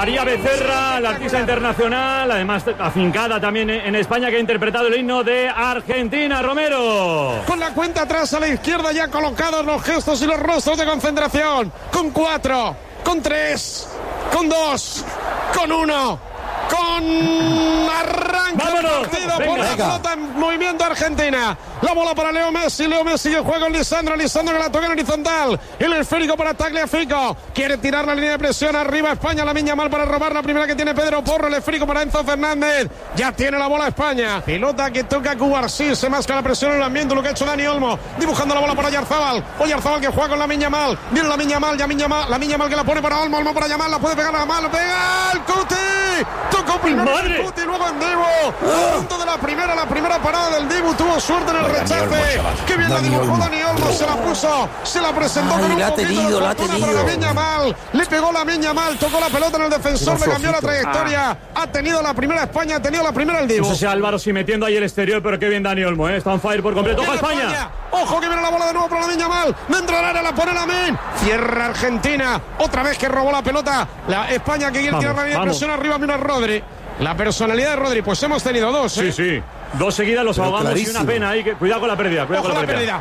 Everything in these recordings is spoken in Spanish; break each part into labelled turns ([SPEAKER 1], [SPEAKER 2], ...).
[SPEAKER 1] María Becerra, la artista internacional, además afincada también en España, que ha interpretado el himno de Argentina. Romero.
[SPEAKER 2] Con la cuenta atrás a la izquierda, ya colocados los gestos y los rostros de concentración. Con 4, con 3, con 2, con 1. Con arranque el partido por la pelota en movimiento Argentina. La bola para Leo Messi que juega con Lisandro que la toca en horizontal. El esférico para Tagliafico. Quiere tirar la línea de presión arriba España. La Lamine Yamal para robar la primera que tiene Pedro Porro. El esférico para Enzo Fernández. Ya tiene la bola España. Pelota que toca Cubarsí. Se masca la presión en el ambiente. Lo que ha hecho Dani Olmo. Dibujando la bola para Oyarzabal. Oyarzabal que juega con la Lamine Yamal. Viene la Lamine Yamal que la pone para Olmo. Olmo para Yamal. La puede pegar a Yamal. Lo pega el Cuti. Tocó primero el Cuti, luego en Dibu. A punto de la primera parada del Dibu. Tuvo suerte en el rechace. Que bien la dibujó Dani Olmo. Se la puso. Se la presentó con un poquito de fortuna para Lamine Yamal. Le pegó Lamine Yamal. Tocó la pelota en el defensor. Le cambió la trayectoria. Ha tenido la primera España. Ha tenido la primera el Dibu.
[SPEAKER 1] No sé si Álvaro si metiendo ahí el exterior, pero qué bien Dani Olmo, ¿eh? Está on fire por completo. ¡Ojo España!
[SPEAKER 2] Ojo que viene la bola de nuevo para Lamine Yamal. Dentro del área la pone Lamine. Cierra Argentina. Otra vez que robó la pelota. La España que quiere tirar la línea de presión arriba. Mira Rodri. La personalidad de Rodri, pues hemos tenido dos, ¿eh?
[SPEAKER 1] Sí. Dos seguidas los ahogamos clarísimo. Y una pena ahí. Cuidado con la pérdida. Ojo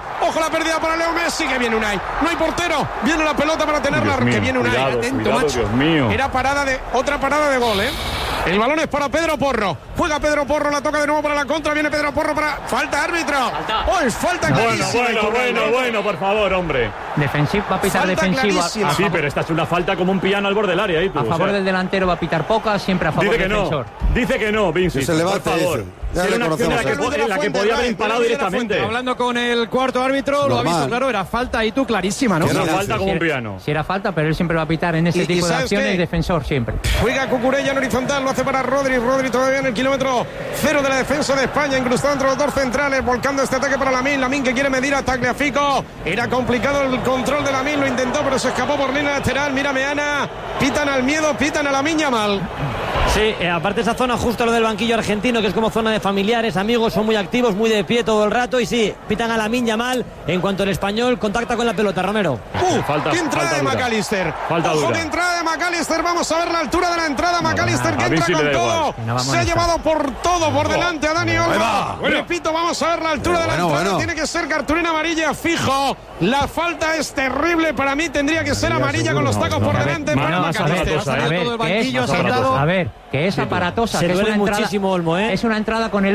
[SPEAKER 2] la pérdida para Leo Messi, que viene Unai. No hay portero. Viene la pelota para tenerla. Que viene Unai.
[SPEAKER 1] Atento, macho. Dios mío.
[SPEAKER 2] Era otra parada de gol, ¿eh? El balón es para Pedro Porro. Juega Pedro Porro, la toca de nuevo para la contra. Viene Pedro Porro para... ¡Falta, árbitro! Falta clarísima.
[SPEAKER 1] Bueno, por favor, hombre.
[SPEAKER 3] Va a pitar defensivo.
[SPEAKER 1] Sí, pero esta es una falta como un piano al borde del área.
[SPEAKER 3] A favor del delantero va a pitar pocas, siempre a favor del defensor.
[SPEAKER 1] Dice que no, Vinci. Por favor. Era una acción en la que podía haber impalado directamente.
[SPEAKER 4] Hablando con el cuarto árbitro, lo ha visto claro, era falta y tú clarísima, ¿no?
[SPEAKER 1] Era falta como un piano.
[SPEAKER 3] Si era falta, pero él siempre va a pitar en ese tipo de acciones, el defensor siempre.
[SPEAKER 2] Juega Cucurella en horizontal, lo hace para Rodri todavía en el kilómetro 0 de la defensa de España, incrustado entre los dos centrales, volcando este ataque para Lamine que quiere medir a Tagliafico. Era complicado el control de Lamine, lo intentó, pero se escapó por línea lateral. Mira Meana, pitan al miedo, pitan a Lamine Yamal.
[SPEAKER 5] Sí, aparte esa zona justo lo del banquillo argentino, que es como zona de familiares, amigos, son muy activos, muy de pie todo el rato, y sí, pitan a Lamine Yamal en cuanto el español contacta con la pelota, Romero.
[SPEAKER 2] ¡Qué entrada de McAllister! ¡Ojo, qué entrada de McAllister! Vamos a ver la altura de la entrada, McAllister que entra con todo. Se ha llevado por todo por delante a Dani Olmo. Repito, vamos a ver la altura de la entrada. Tiene que ser cartulina amarilla, fijo. La falta es terrible, para mí tendría que ser amarilla con los tacos por delante para McAllister.
[SPEAKER 3] Todo el banquillo saltado. A ver, que es aparatosa, que es una entrada, muchísimo Olmo, ¿eh? Es una entrada con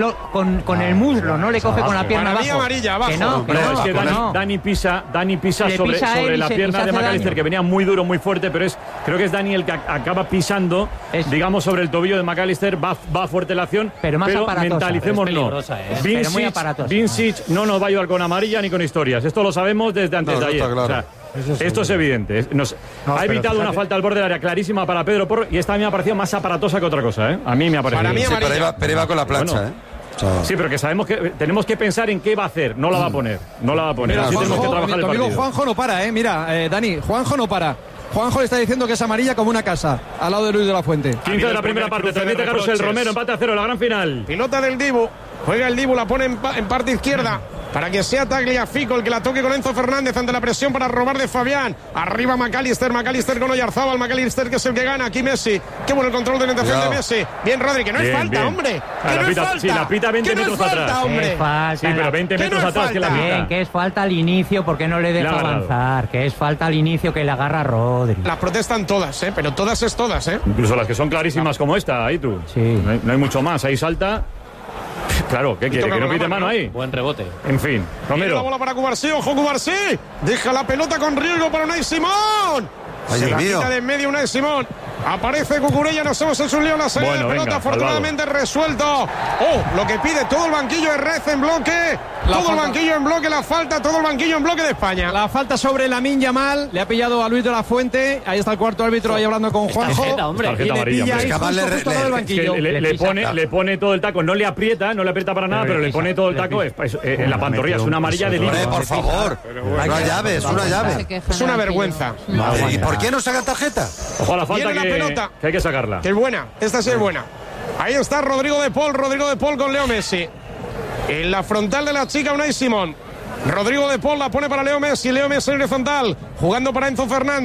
[SPEAKER 3] el muslo, no le coge con la pierna abajo.
[SPEAKER 2] Amarilla abajo.
[SPEAKER 1] Es que Dani pisa sobre la pierna de McAllister, que venía muy duro, muy fuerte, pero creo que es Dani el que acaba pisando, digamos, sobre el tobillo de McAllister. Va fuerte la acción, pero mentalicémonos. Vincic no nos va a ayudar con amarilla ni con historias. Esto lo sabemos desde antes de ayer. Claro. Esto es evidente. Ha evitado una falta al borde del área clarísima para Pedro Porro, y esta a mí me ha parecido más aparatosa que otra cosa, ¿eh? A mí me ha parecido.
[SPEAKER 2] Para mí
[SPEAKER 6] pero iba con la plancha,
[SPEAKER 1] Sí, pero que sabemos que tenemos que pensar en qué va a hacer. No la va a poner. Mira,
[SPEAKER 4] sí,
[SPEAKER 1] tenemos que trabajar el partido.
[SPEAKER 4] Juanjo no para, Mira, Dani, Juanjo no para. Juanjo le está diciendo que es amarilla como una casa, al lado de Luis de la Fuente.
[SPEAKER 1] 15 de la primera parte, transmite Carrusel Romero, empate a 0, la gran final.
[SPEAKER 2] Pilota del Dibu, juega el Dibu, la pone en parte izquierda. Para que sea Tagliafico el que la toque con Enzo Fernández ante la presión para robar de Fabián. Arriba McAllister con Oyarzabal. McAllister que es el que gana. Aquí Messi. Qué bueno el control de orientación de Messi. Bien, Rodri, que no es falta, hombre. Que no es falta.
[SPEAKER 1] Sí, la pita 20 metros atrás.
[SPEAKER 2] Hombre.
[SPEAKER 1] Sí, pero 20 metros atrás que la pita.
[SPEAKER 3] Bien, que es falta al inicio porque no le deja avanzar. Que es falta al inicio que le agarra a Rodri.
[SPEAKER 2] Las protestan todas, pero todas.
[SPEAKER 1] Incluso las que son clarísimas como esta, ahí tú.
[SPEAKER 3] Sí.
[SPEAKER 1] No hay mucho más. Ahí salta. Claro, ¿qué quiere? ¿Que no pite mano ahí?
[SPEAKER 5] Buen rebote.
[SPEAKER 1] En fin, Romero.
[SPEAKER 2] La bola para Cubarsí, ojo Cubarsí. Deja la pelota con riesgo para Unai Simón. Se la quita de en medio Unai Simón. Aparece Cucurella, nos hemos hecho un lío en la salida de pelota, afortunadamente resuelto. Lo que pide todo el banquillo de Red en bloque. Todo el banquillo en bloque, la falta, todo el banquillo en bloque de España.
[SPEAKER 4] La falta sobre Lamine Yamal, le ha pillado a Luis de la Fuente. Ahí está el cuarto árbitro ahí hablando con Juanjo.
[SPEAKER 1] Tarjeta
[SPEAKER 4] y le pilla ahí justo al banquillo.
[SPEAKER 1] Le pone todo el taco, no le aprieta para nada, pero le pone todo el taco en la pantorrilla. Es una amarilla de límite.
[SPEAKER 6] Por favor, una llave.
[SPEAKER 2] Es una vergüenza.
[SPEAKER 6] ¿Y por qué no sacan tarjeta?
[SPEAKER 1] Ojo a la falta que hay que sacarla.
[SPEAKER 2] Que es buena, esta sí es buena. Ahí está Rodrigo de Paul con Leo Messi. En la frontal de la chica Unai Simón. Rodrigo de Paul la pone para Leo Messi en horizontal, jugando para Enzo Fernández.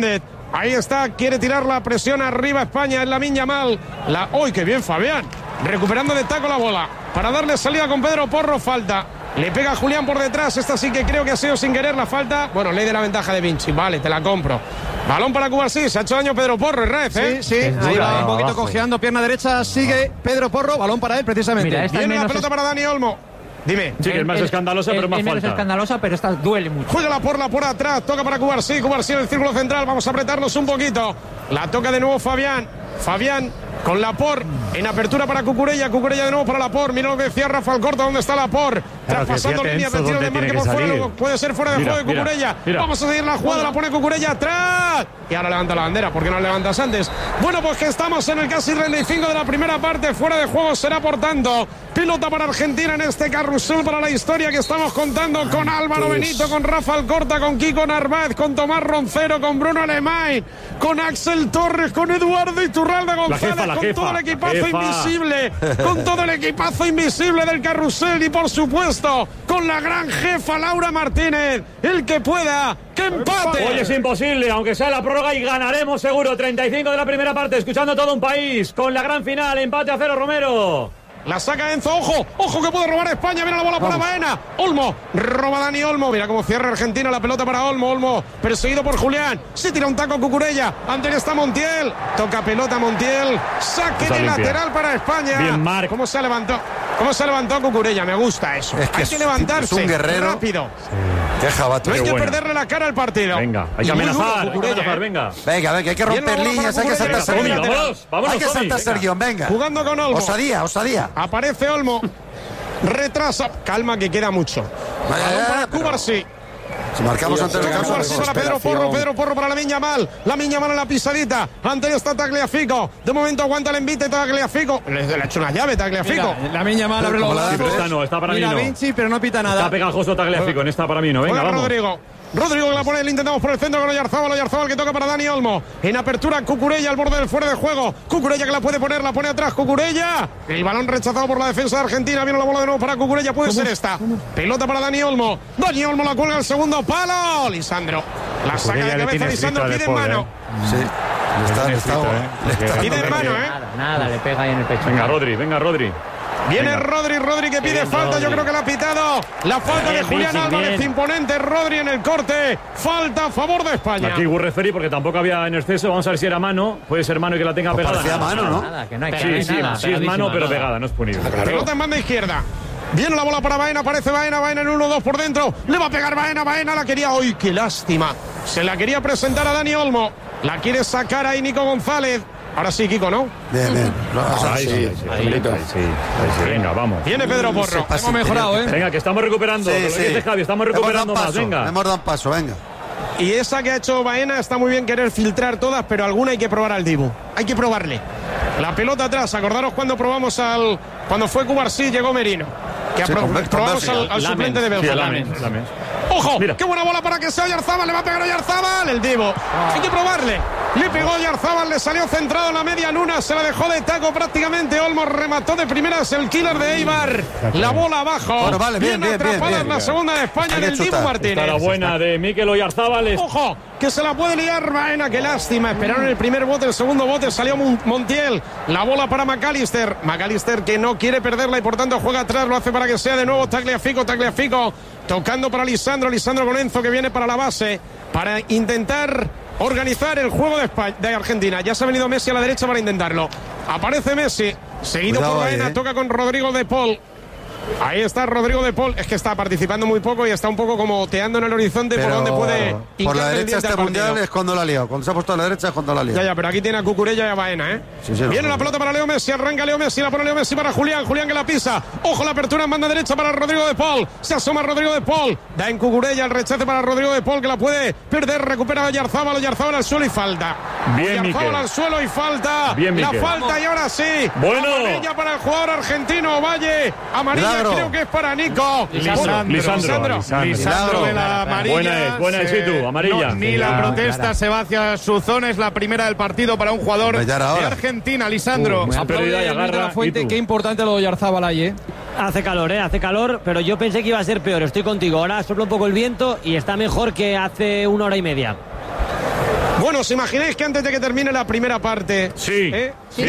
[SPEAKER 2] Ahí está, quiere tirar la presión arriba España en Lamine Yamal. ¡Uy, qué bien Fabián! Recuperando de taco la bola para darle salida con Pedro Porro, falta. Le pega a Julián por detrás, esta sí que creo que ha sido sin querer la falta. Bueno, ley de la ventaja de Vinci, vale, te la compro. Balón para Cubarsí, se ha hecho daño Pedro Porro, Herrez, ¿eh?
[SPEAKER 4] Sí, ahí va un poquito cojeando, pierna derecha, sigue Pedro Porro, balón para él precisamente.
[SPEAKER 2] Mira, viene la pelota para Dani Olmo. Dime.
[SPEAKER 1] Sí, que es más escandalosa, pero más falta.
[SPEAKER 3] Es escandalosa, pero esta duele mucho.
[SPEAKER 2] Juega por atrás, toca para Cubarsí en el círculo central, vamos a apretarnos un poquito. La toca de nuevo Fabián con Laporte en apertura para Cucurella de nuevo para Laporte. Mira lo que decía Rafael Corta, ¿dónde está Laporte? Traspasando líneas de tiro de marque por fuera, puede ser fuera de juego de Cucurella. Vamos a seguir la jugada, la pone Cucurella atrás. Y ahora levanta la bandera, ¿por qué no la levantas antes? Bueno, pues que estamos en el casi 35 de la primera parte, fuera de juego será por tanto. Pilota para Argentina en este carrusel para la historia que estamos contando con Álvaro Benito, con Rafael Corta, con Kiko Narváez, con Tomás Roncero, con Bruno Alemán, con Axel Torres, con Eduardo Iturralde González, con todo el equipazo invisible, con todo el equipazo invisible del carrusel y por supuesto con la gran jefa Laura Martínez, el que pueda, que empate.
[SPEAKER 1] Hoy es imposible, aunque sea la prórroga y ganaremos seguro. 35 de la primera parte, escuchando todo un país, con la gran final, empate a 0 Romero.
[SPEAKER 2] La saca Enzo, ojo que puede robar España, mira la bola para Baena, Olmo, roba Dani Olmo, mira cómo cierra Argentina, la pelota para Olmo, perseguido por Julián, se tira un taco Cucurella, ante está Montiel, toca pelota Montiel, saque de lateral para España.
[SPEAKER 1] Bien, Marc.
[SPEAKER 2] ¿Cómo se levantó Cucurella? Me gusta eso, hay que levantarse,
[SPEAKER 6] es un guerrero
[SPEAKER 2] rápido.
[SPEAKER 6] Sí. Qué jabato.
[SPEAKER 2] No hay que perderle la cara al partido.
[SPEAKER 1] Venga, hay que amenazar, venga.
[SPEAKER 6] Venga, hay que romper líneas, hay que saltarse el guión.
[SPEAKER 1] Vámonos,
[SPEAKER 6] hay que saltarse el guión, venga.
[SPEAKER 2] Jugando con Olmo.
[SPEAKER 6] Osadía.
[SPEAKER 2] Aparece Olmo, retrasa, calma que queda mucho. Balón para Cubarsí.
[SPEAKER 6] Si marcamos antes del caso,
[SPEAKER 2] para Pedro Porro para Lamine Yamal en la pisadita, ante está Tagliafico, de momento aguanta el envite Tagliafico, le ha hecho una llave Tagliafico.
[SPEAKER 4] Lamine Yamal abre los brazos,
[SPEAKER 1] está para mí no.
[SPEAKER 4] Vinci, pero no pita nada.
[SPEAKER 1] Está pegajoso Tagliafico, en esta para mí no, venga, vamos.
[SPEAKER 2] Rodrigo que la pone, le intentamos por el centro con Oyarzábal que toca para Dani Olmo. En apertura Cucurella al borde del fuera de juego. Cucurella que la puede poner, la pone atrás Cucurella. El balón rechazado por la defensa de Argentina. Viene la bola de nuevo para Cucurella, puede ser esta. Pelota para Dani Olmo. Dani Olmo la cuelga al segundo palo. Lisandro. La saca de cabeza Lisandro, pide en mano.
[SPEAKER 6] Sí.
[SPEAKER 2] Pide en mano,
[SPEAKER 3] Nada, le pega ahí en el pecho.
[SPEAKER 1] Venga, Rodri.
[SPEAKER 2] Viene Rodri que pide falta, Rodri. Yo creo que la ha pitado. La falta de Julián Álvarez, imponente Rodri en el corte. Falta a favor de España.
[SPEAKER 1] Aquí Gur referí porque tampoco había en exceso. Vamos a ver si era mano. Puede ser mano y que la tenga pegada.
[SPEAKER 6] Parecía mano, ¿no?
[SPEAKER 3] Nada, que no hay
[SPEAKER 1] sí, es mano, pero pegada, no es punible.
[SPEAKER 2] Pelota en banda izquierda. Viene la bola para Baena, aparece Baena en 1-2 por dentro. Le va a pegar Baena la quería. ¡Uy, qué lástima! Se la quería presentar a Dani Olmo. La quiere sacar ahí Nico González. Ahora sí, Kiko, ¿no?
[SPEAKER 6] Bien.
[SPEAKER 1] Ahí, venga, vamos.
[SPEAKER 2] Viene Pedro Porro.
[SPEAKER 4] Hemos mejorado, ¿eh?
[SPEAKER 1] Venga, que estamos recuperando.
[SPEAKER 6] Sí.
[SPEAKER 1] Dice Javi, estamos recuperando más, venga.
[SPEAKER 6] Hemos dado un paso, venga.
[SPEAKER 2] Y esa que ha hecho Baena está muy bien querer filtrar todas, pero alguna hay que probar al Dibu. Hay que probarle. La pelota atrás, acordaros cuando probamos cuando fue Cubarsí, llegó Merino. Que probamos al suplente de Bélgica. ¡Ojo! Mira. ¡Qué buena bola para que sea Oyarzábal! ¡Le va a pegar Oyarzábal! El Divo. Hay que probarle. Le pegó Oyarzábal, le salió centrado en la media luna, se la dejó de taco prácticamente. Olmo remató de primeras el killer de Eibar. La bola abajo.
[SPEAKER 6] Bueno, vale, bien.
[SPEAKER 2] La segunda de España del Dibu Martínez.
[SPEAKER 1] Está la buena de Mikel Oyarzábal.
[SPEAKER 2] ¡Ojo! Que se la puede liar Baena, qué lástima. Esperaron el primer bote, el segundo bote salió Montiel. La bola para McAllister que no quiere perderla y por tanto juega atrás, lo hace para que sea de nuevo Tagliafico tocando para Lisandro con Enzo que viene para la base para intentar organizar el juego de Argentina. Ya se ha venido Messi a la derecha para intentarlo. Aparece Messi, seguido por Baena, toca con Rodrigo de Paul. Ahí está Rodrigo de Paul, es que está participando muy poco y está un poco como oteando en el horizonte. Pero por donde puede
[SPEAKER 6] por la derecha este mundial es cuando la ha liado. Cuando se ha puesto a la derecha es cuando la ha liado.
[SPEAKER 2] Ya, pero aquí tiene a Cucurella y a Baena,
[SPEAKER 6] Sí,
[SPEAKER 2] viene la pelota para Leo Messi, arranca Leo Messi, la pone Leo Messi para Julián que la pisa. Ojo, la apertura en banda derecha para Rodrigo de Paul. Se asoma Rodrigo de Paul, da en Cucurella el rechace para Rodrigo de Paul que la puede perder, recupera a Oyarzábal al suelo y falta.
[SPEAKER 1] Bien,
[SPEAKER 2] Oyarzábal al suelo y falta.
[SPEAKER 1] Bien,
[SPEAKER 2] la falta y ahora sí.
[SPEAKER 1] Bueno.
[SPEAKER 2] Amarilla para el jugador argentino Valle. Amarilla Milagro. Creo que es para Nico.
[SPEAKER 7] Lisandro de la amarilla.
[SPEAKER 1] Buena es tú, amarilla.
[SPEAKER 7] Ni la protesta se va hacia su zona, es la primera del partido para un jugador de Argentina, Lisandro.
[SPEAKER 4] Qué importante lo de Oyarzábal ahí,
[SPEAKER 5] Hace calor, pero yo pensé que iba a ser peor. Estoy contigo. Ahora sopla un poco el viento y está mejor que hace 1 hora y media.
[SPEAKER 2] Bueno, ¿os imagináis que antes de que termine la primera parte?
[SPEAKER 1] Sí. Sí,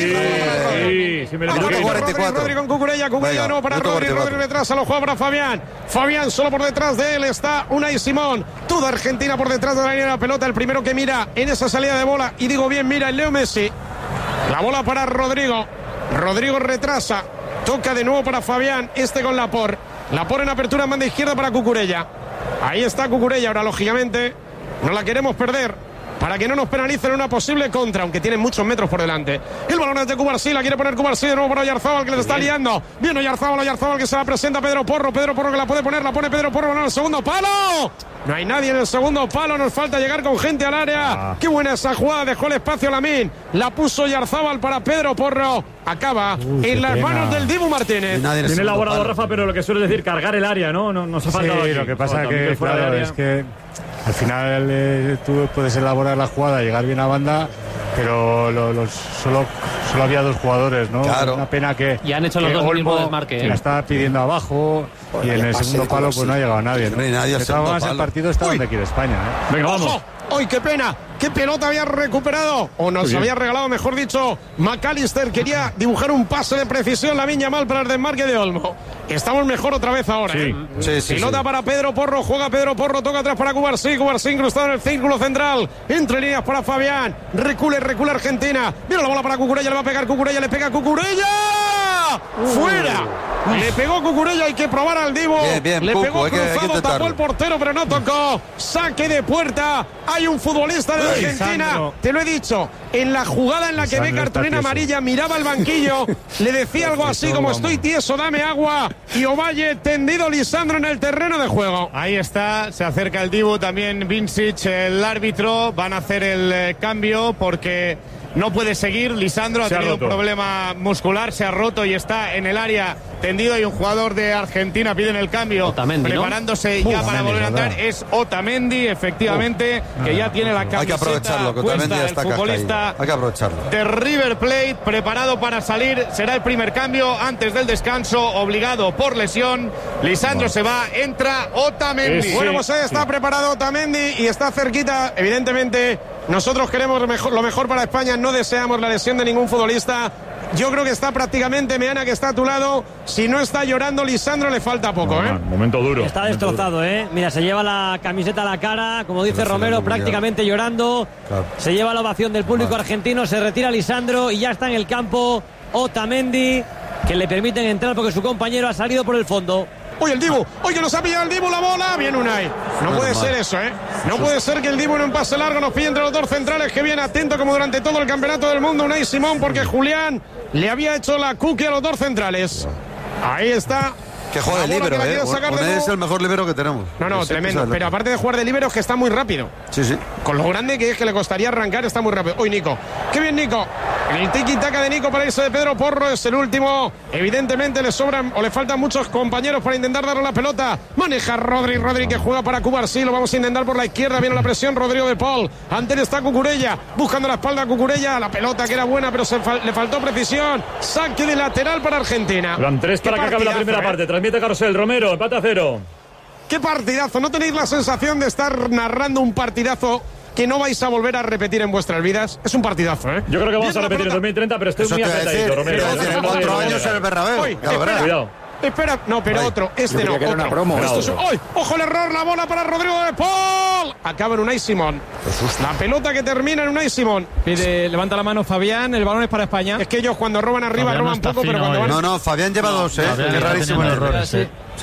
[SPEAKER 1] me lo
[SPEAKER 2] Rodri con Cucurella no para Rodri retrasa, lo juega para Fabián. Fabián solo por detrás de él está Unai Simón. Toda Argentina por detrás de la línea de la pelota. El primero que mira en esa salida de bola, y digo bien, mira el Leo Messi. La bola para Rodrigo. Rodrigo retrasa. Toca de nuevo para Fabián. Con Laporte. Laporte en apertura en banda izquierda para Cucurella. Ahí está Cucurella. Ahora, lógicamente, no la queremos perder para que no nos penalicen una posible contra, aunque tienen muchos metros por delante. El balón es de Cubarsí, la quiere poner Cubarsí de nuevo para Oyarzábal, que les está liando. Bien Oyarzábal que se la presenta a Pedro Porro que la puede poner, la pone Pedro Porro, balón al segundo palo. No hay nadie en el segundo palo, nos falta llegar con gente al área. Qué buena esa jugada, dejó el espacio a Lamine, la puso Oyarzábal para Pedro Porro. Acaba en las manos del Dibu Martínez.
[SPEAKER 1] Tiene elaborado Rafa, pero lo que suele decir, cargar el área, no se falta.
[SPEAKER 8] Sí, lo que pasa que, claro, es que al final tú puedes elaborar la jugada, llegar bien a banda, pero solo había 2 jugadores, ¿no?
[SPEAKER 6] Claro.
[SPEAKER 8] Una pena que...
[SPEAKER 3] Y han hecho los 2 mismos desmarques.
[SPEAKER 8] La estaba pidiendo abajo y en el segundo palo pues no ha llegado nadie, ¿no? De todas formas, el partido está donde quiere España, ¿eh?
[SPEAKER 1] Venga, vamos.
[SPEAKER 2] ¡Ay, qué pena! ¡Qué pelota había recuperado! O nos había regalado, mejor dicho, McAllister. Quería dibujar un pase de precisión Lamine Yamal para el desmarque de Olmo. Estamos mejor otra vez ahora, ¿eh? Pelota para Pedro Porro, juega Pedro Porro, toca atrás para Cubarsí incrustado en el círculo central. Entre líneas para Fabián. Recula Argentina. Mira la bola para Cucurella, le va a pegar Cucurella, le pega a Cucurella. ¡Fuera! Le pegó Cucurella, hay que probar al Dibu.
[SPEAKER 6] Bien,
[SPEAKER 2] le
[SPEAKER 6] Puco,
[SPEAKER 2] pegó cruzado, tapó el portero, pero no tocó. Saque de puerta. Hay un futbolista de Argentina, te lo he dicho, en la jugada en la que ve cartulina amarilla, miraba al banquillo, le decía algo así como estoy tieso, dame agua, y Ovalle tendido Lisandro en el terreno de juego.
[SPEAKER 7] Ahí está, se acerca el Dibu, también Vincic, el árbitro, van a hacer el cambio porque no puede seguir. Lisandro ha tenido un problema muscular, se ha roto y está en el área tendido. Hay un jugador de Argentina, piden el cambio,
[SPEAKER 3] Otamendi,
[SPEAKER 7] preparándose ya para volver a entrar. Es Otamendi, efectivamente, que ya tiene la camiseta.
[SPEAKER 6] Hay que aprovecharlo, que Otamendi ya está,
[SPEAKER 7] el futbolista
[SPEAKER 6] hay que aprovecharlo.
[SPEAKER 7] De River Plate, preparado para salir. Será el primer cambio antes del descanso, obligado por lesión. Lisandro se va, entra Otamendi.
[SPEAKER 2] Bueno, pues ahí está preparado Otamendi y está cerquita, evidentemente. Nosotros queremos lo mejor para España, no deseamos la lesión de ningún futbolista. Yo creo que está prácticamente Meana, que está a tu lado. Si no está llorando Lisandro, le falta poco,
[SPEAKER 1] Momento duro.
[SPEAKER 5] Está destrozado, Mira, se lleva la camiseta a la cara, como dice Romero, prácticamente llorando. Claro. Se lleva la ovación del público argentino, se retira Lisandro y ya está en el campo Otamendi, que le permiten entrar porque su compañero ha salido por el fondo.
[SPEAKER 2] Oye, el Dibu, oye, nos ha pillado el Dibu la bola. Bien, Unai. No puede ser eso, No puede ser que el Dibu en un pase largo nos pille entre los 2 centrales, que viene atento como durante todo el campeonato del mundo Unai Simón, porque Julián le había hecho la cookie a los 2 centrales. Ahí está.
[SPEAKER 6] Que juega de líbero, Unai es el mejor líbero que tenemos.
[SPEAKER 2] No, tremendo. Pero aparte de jugar de líbero, es que está muy rápido.
[SPEAKER 6] Sí.
[SPEAKER 2] Con lo grande que es que le costaría arrancar, está muy rápido. Uy, Nico. Qué bien, Nico. El tiki-taka de Nico para irse de Pedro Porro es el último. Evidentemente le sobran o le faltan muchos compañeros para intentar darle la pelota. Maneja Rodri que juega para Cubarsí. Lo vamos a intentar por la izquierda. Viene la presión, Rodrigo de Paul. Ante él está Cucurella. Buscando la espalda a Cucurella. La pelota que era buena, pero le faltó precisión. Saque de lateral para Argentina.
[SPEAKER 1] Van 3 para que acabe la primera parte. Transmite Carrusel. Romero, empate a 0.
[SPEAKER 2] Qué partidazo. ¿No tenéis la sensación de estar narrando un partidazo que no vais a volver a repetir en vuestras vidas? Es un partidazo,
[SPEAKER 1] Yo creo que vamos a repetir en 2030, pero estoy muy apretadito, Romero.
[SPEAKER 6] Tiene 4 años en el Bernabéu.
[SPEAKER 2] Cuidado. Espera, no, pero otro. Este no, otro. ¡Ay! ¡Ojo el error! La bola para Rodrigo de Paul. Acaba en Unai Simón. La pelota que termina en Unai Simón.
[SPEAKER 4] Levanta la mano Fabián, el balón es para España.
[SPEAKER 2] Es que ellos cuando roban arriba roban poco, pero cuando van...
[SPEAKER 6] No, Fabián lleva 2, Qué rarísimo el error. Sí.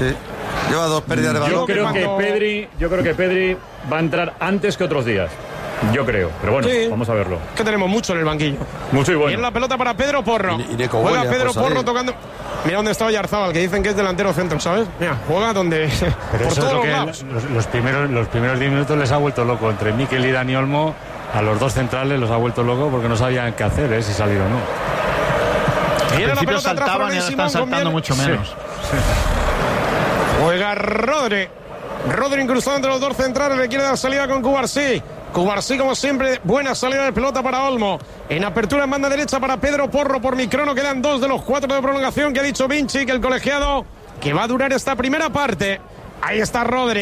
[SPEAKER 6] Lleva 2 pérdidas de balón.
[SPEAKER 1] Yo creo que Pedri va a entrar antes que otros días. Yo creo, pero bueno, vamos a verlo.
[SPEAKER 2] Que tenemos mucho en el banquillo.
[SPEAKER 1] Mucho y bueno.
[SPEAKER 2] Viene la pelota para Pedro Porro. Juega Pedro Porro tocando. Mira dónde está Oyarzábal, que dicen que es delantero centro, ¿sabes? Mira, juega donde...
[SPEAKER 8] Pero por todos los lados. Los primeros 10 minutos les ha vuelto loco. Entre Mikel y Dani Olmo, a los 2 centrales los ha vuelto loco porque no sabían qué hacer, si salir o no.
[SPEAKER 3] Al principio saltaban y ahora están saltando mucho menos.
[SPEAKER 2] Juega Rodri incrustado entre los 2 centrales, le quiere dar salida con Cubarsí, como siempre, buena salida de pelota para Olmo. En apertura en banda derecha para Pedro Porro por microno, quedan 2 de los 4 de prolongación que ha dicho Vinci, que el colegiado, que va a durar esta primera parte. Ahí está Rodri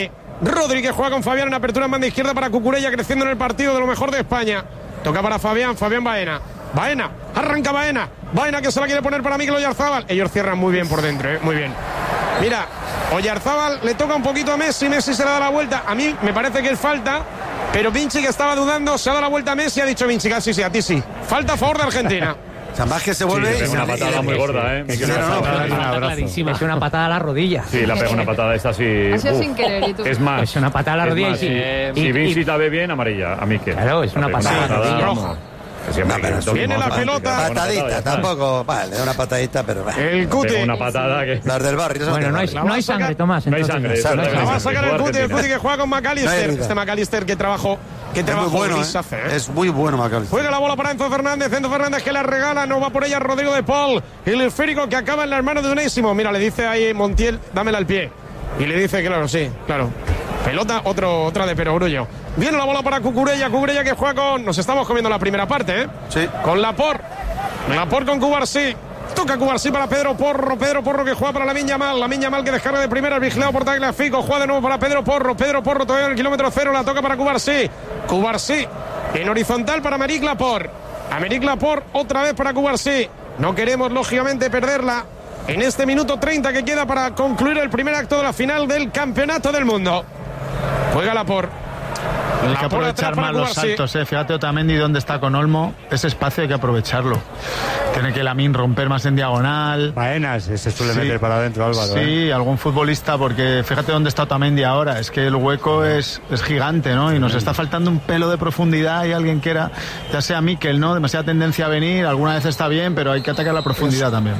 [SPEAKER 2] Rodri, que juega con Fabián en apertura en banda izquierda para Cucurella, creciendo en el partido de lo mejor de España. Toca para Fabián Baena. Baena, arranca Baena. Baena que se la quiere poner para Mikel Oyarzabal. Ellos cierran muy bien por dentro, muy bien. Mira, Oyarzabal le toca un poquito a Messi. Messi se le da la vuelta. A mí me parece que es falta, pero Vinci, que estaba dudando, se ha dado la vuelta a Messi. Ha dicho Vinci, sí, a ti sí. Falta a favor de Argentina.
[SPEAKER 6] O sea, más que se vuelve...
[SPEAKER 1] Sí, una patada muy gorda, ¿eh?
[SPEAKER 3] Es una patada a la rodilla.
[SPEAKER 1] Sí, la pega una patada esta así.
[SPEAKER 9] Ha sido sin querer, ¿y tú?
[SPEAKER 1] Es más.
[SPEAKER 3] Es una patada a la rodilla.
[SPEAKER 1] Si Vinci la ve bien, amarilla. A mí que.
[SPEAKER 3] Claro, es una patada a la rodilla.
[SPEAKER 2] Roja. Viene la pelota.
[SPEAKER 6] Patadita, tampoco. Vale, le da una patadita, pero...
[SPEAKER 2] El Cuti.
[SPEAKER 1] Una patada que...
[SPEAKER 6] Las del barrio.
[SPEAKER 3] Bueno, no hay sangre, Tomás.
[SPEAKER 1] No hay sangre.
[SPEAKER 2] La va a sacar el Cuti que juega con McAllister. Este McAllister que trabajo
[SPEAKER 6] bueno,
[SPEAKER 2] hace, ¿eh?
[SPEAKER 6] Es muy bueno McAllister.
[SPEAKER 2] Juega la bola para Enzo Fernández que la regala, no va por ella Rodrigo de Paul. El esférico que acaba en las manos de Unésimo. Mira, le dice ahí Montiel, dámela al pie. Y le dice, claro, sí, claro. Pelota, otra de Perogrullo. Viene la bola para Cucurella que juega con... Nos estamos comiendo la primera parte, ¿eh?
[SPEAKER 6] Sí.
[SPEAKER 2] Con Laporte con Cubarsí. Toca Cubarsí para Pedro Porro que juega para Lamine Yamal que descarga de primera, vigilado por Tagliafico, juega de nuevo para Pedro Porro todavía en el kilómetro 0, la toca para Cubarsí en horizontal para Aymeric Laporte otra vez para Cubarsí. No queremos lógicamente perderla en este minuto 30 que queda para concluir el primer acto de la final del Campeonato del Mundo. Juega Laporte.
[SPEAKER 10] Hay que aprovechar más los saltos, Fíjate Otamendi dónde está con Olmo. Ese espacio hay que aprovecharlo. Tiene que Lamine romper más en diagonal.
[SPEAKER 8] Baena se suele meter para adentro, Álvaro.
[SPEAKER 10] Sí, algún futbolista, porque fíjate dónde está Otamendi ahora. Es que el hueco es gigante, ¿no? Y nos está faltando un pelo de profundidad. Y alguien quiera, ya sea Mikel, ¿no? Demasiada tendencia a venir. Alguna vez está bien, pero hay que atacar la profundidad también.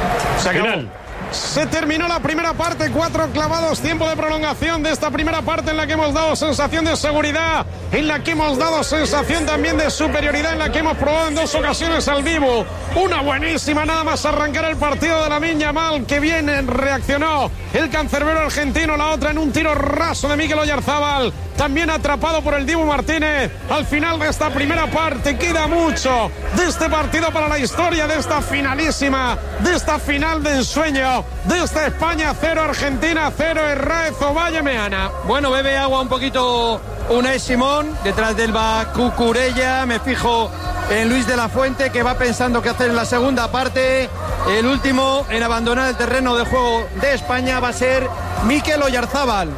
[SPEAKER 2] Se terminó la primera parte, 4 clavados, tiempo de prolongación de esta primera parte en la que hemos dado sensación de seguridad, en la que hemos dado sensación también de superioridad, en la que hemos probado en 2 ocasiones al vivo. Una buenísima, nada más arrancar el partido de Lamine Yamal, que bien reaccionó el cancerbero argentino, la otra en un tiro raso de Mikel Oyarzabal, también atrapado por el Dibu Martínez. Al final de esta primera parte queda mucho de este partido para la historia, de esta finalísima, de esta final de ensueño, de esta España 0, Argentina 0, Herráez Ovalle Meana.
[SPEAKER 4] Bueno, bebe agua un poquito Unai Simón, detrás del va Cucurella, me fijo en Luis de la Fuente, que va pensando qué hacer en la segunda parte. El último en abandonar el terreno de juego de España va a ser Mikel Oyarzabal.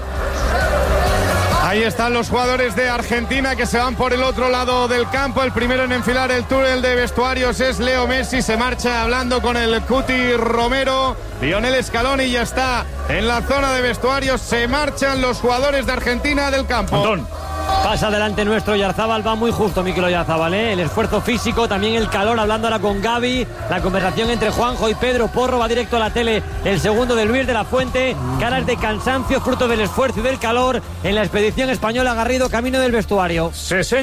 [SPEAKER 7] Ahí están los jugadores de Argentina que se van por el otro lado del campo. El primero en enfilar el túnel de vestuarios es Leo Messi. Se marcha hablando con el Cuti Romero. Lionel Scaloni ya está en la zona de vestuarios. Se marchan los jugadores de Argentina del campo.
[SPEAKER 1] Montón.
[SPEAKER 5] Pasa adelante nuestro Oyarzabal, va muy justo Mikel Oyarzabal, el esfuerzo físico, también el calor, hablando ahora con Gaby, la conversación entre Juanjo y Pedro Porro, va directo a la tele el segundo de Luis de la Fuente, caras de cansancio, fruto del esfuerzo y del calor en la expedición española. Garrido, camino del vestuario.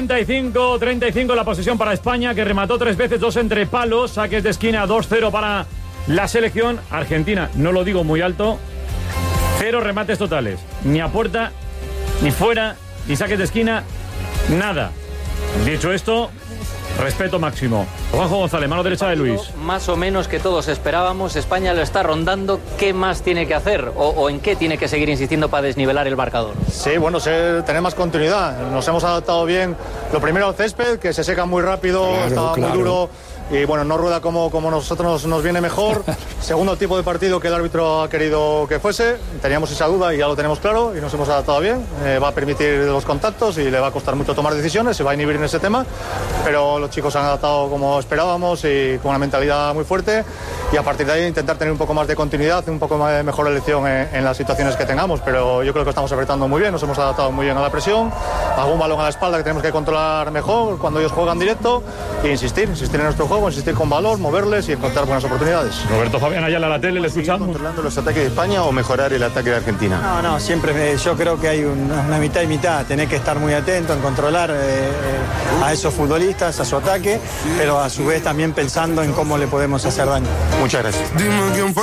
[SPEAKER 1] 65-35 la posesión para España, que remató 3 veces, 2 entre palos, saques de esquina, 2-0 para la selección. Argentina, no lo digo muy alto, 0 remates totales, ni a puerta, ni fuera, y saques de esquina, nada. Dicho esto, respeto máximo. Juanjo González, mano derecha de Luis.
[SPEAKER 11] Más o menos que todos esperábamos. España lo está rondando. ¿Qué más tiene que hacer? ¿O en qué tiene que seguir insistiendo para desnivelar el marcador?
[SPEAKER 12] Sí, bueno, tener más continuidad. Nos hemos adaptado bien. Lo primero al césped, que se seca muy rápido, estaba muy duro. Y bueno, no rueda como nosotros nos viene mejor. Segundo tipo de partido que el árbitro ha querido que fuese. Teníamos esa duda y ya lo tenemos claro y nos hemos adaptado bien. Va a permitir los contactos y le va a costar mucho tomar decisiones, se va a inhibir en ese tema. Pero los chicos se han adaptado como esperábamos y con una mentalidad muy fuerte. Y a partir de ahí intentar tener un poco más de continuidad, un poco más de mejor elección en las situaciones que tengamos. Pero yo creo que estamos apretando muy bien, nos hemos adaptado muy bien a la presión. Algún balón a la espalda que tenemos que controlar mejor cuando ellos juegan directo. E insistir en nuestro juego, insistir con valor, moverles y encontrar buenas oportunidades.
[SPEAKER 1] Roberto Fabián Ayala a la tele, le escuchamos.
[SPEAKER 13] ¿Controlando los ataques de España o mejorar el ataque de Argentina?
[SPEAKER 14] No, siempre yo creo que hay una mitad y mitad. Tenés que estar muy atento en controlar a esos futbolistas, a su ataque, pero a su vez también pensando en cómo le podemos hacer daño.
[SPEAKER 13] Muchas gracias.